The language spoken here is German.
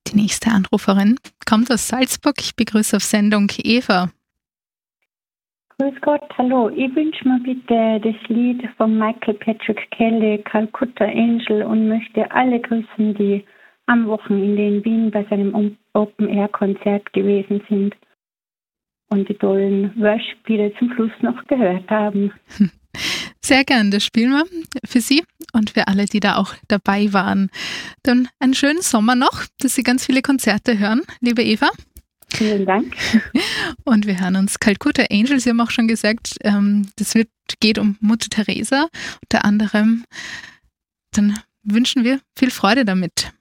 Die nächste Anruferin kommt aus Salzburg. Ich begrüße auf Sendung Eva. Grüß Gott, hallo. Ich wünsche mir bitte das Lied von Michael Patrick Kelly, Calcutta Angel, und möchte alle grüßen, die am Wochenende in Wien bei seinem Open-Air-Konzert gewesen sind und die tollen Worship-Lieder zum Schluss noch gehört haben. Sehr gern, das spielen wir für Sie und für alle, die da auch dabei waren. Dann einen schönen Sommer noch, dass Sie ganz viele Konzerte hören, liebe Eva. Vielen Dank. Und wir hören uns Calcutta Angel. Sie haben auch schon gesagt, geht um Mutter Teresa unter anderem. Dann wünschen wir viel Freude damit.